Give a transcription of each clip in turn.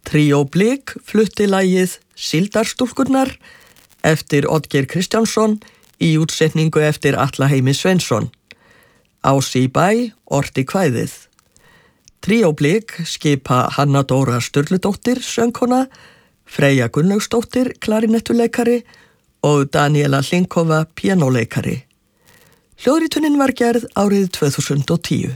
Tríó Blik flutti lagið Síldarstúlkurnar eftir Oddgeir Kristjánsson í útsetningu eftir Atla Heimi Sveinsson. Ási í bæ orti kvæðið. Tríó Blik skipa Hanna Dóra Sturludóttir söngkona, Freyja Gunnlaugsdóttir klarinettuleikari og Daniela Hlinkova píanóleikari. Hljóðritunin var gerð árið 2010.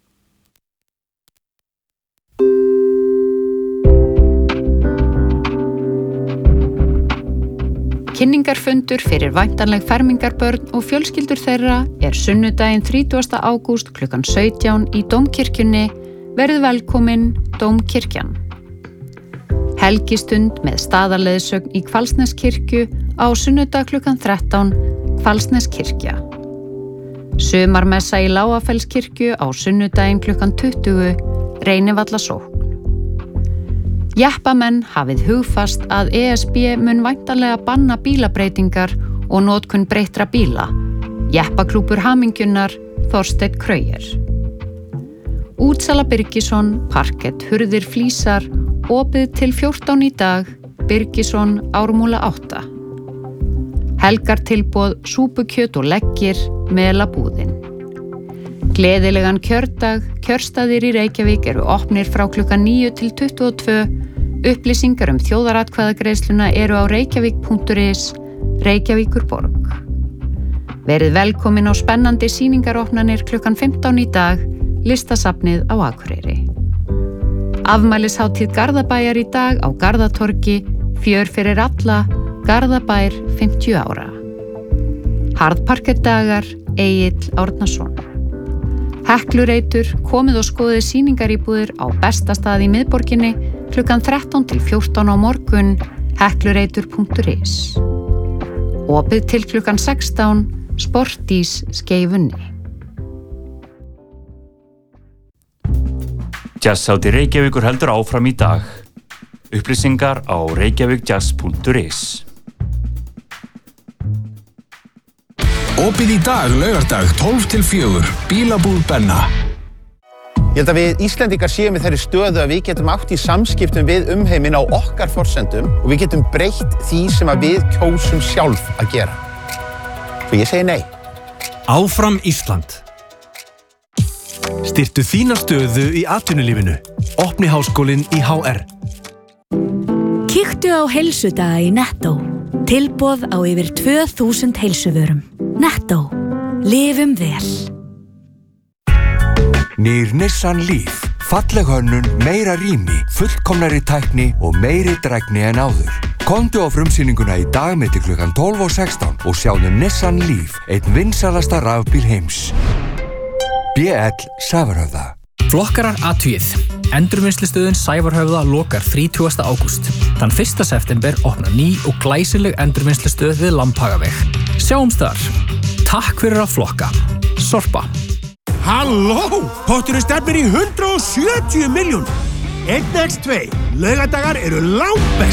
Kynningarfundur fyrir væntanleg fermingarbörn og fjölskyldur þeirra sunnudaginn 30. ágúst klukkan 17 í Dómkirkjunni. Verið velkomin Dómkirkjan. Helgistund með staðarleiðsögn í Hvalsneskirkju á sunnudag klukkan 13, Hvalsneskirkja. Sumarmessa í Lágafellskirkju á sunnudaginn klukkan 20, Reynivallasókn. Jeppamenn hafið hugfast að ESB mun væntanlega banna bílabreytingar og notkun breyttra bíla. Jeppaklúbbur Hamingjunar, Þorsteinn Kraujer. Útsala Birgisson, parkett, hurðir, flísar, opið til 14 í dag, Birgisson, Ármúla 8. Helgartilboð, súpukjöt og leggir, Melabúðin. Gleðilegan kjördag, kjörstaðir í Reykjavík opnir frá klukkan 9 til 22. Upplýsingar þjóðaratkvæðagreiðsluna á reykjavík.is, Reykjavíkurborg. Verið velkomin á spennandi sýningaropnanir klukkan 15 í dag, Listasafnið á Akureyri. Afmælishátíð Garðabæjar í dag á Garðatorgi, fjör fyrir alla, Garðabær 50 ára. Harðparkettdagar, Egill Árnason. Heklureitur, komið og skoðið sýningaríbúðir á besta stað í miðborginni klukkan 13 til 14 á morgun, heklureitur.is. Opið til klukkan 16, Sportís Skeifunni. Jazzhátíð Reykjavíkur heldur áfram í dag. Upplýsingar á reykjavikjazz.is. Opið í dag, laugardag, 12 til 4, bílabúð Benna. Ég held að við Íslendingar séum í þeirri stöðu að við getum átt í samskiptum við umheiminn á okkar forsendum og við getum breytt því sem að við kjósum sjálf að gera. Og ég segi nei. Áfram Ísland. Styrktu þína stöðu í atvinnulífinu. Opni háskólinn í HR. Kíktu á heilsudaga í Nettó. Tilboð á yfir 2000 heilsuvörum. Nettó. Lifum vel. Nýr Nissan Leaf. Falleg hönnun, meira rými, fullkomnari tækni og meiri drægni en áður. Komdu á frumsýninguna í dag milli klukkan 12 og 16 og sjáðu Nissan Leaf, einn vinsalasta rafbíl heims. BL Sævarhöfða. Flokkarar athugið. Endurvinnslustöðin Sævarhöfða lokar 30. ágúst. Þann 1. september opnar ný og glæsileg endurvinnslustöð við Lambhagaveg. Sjáumst þar. Takk fyrir að flokka. Sorpa. Halló! Potturinn stefnir í 170 milljón. 1x2. Laugadagar eru langbest.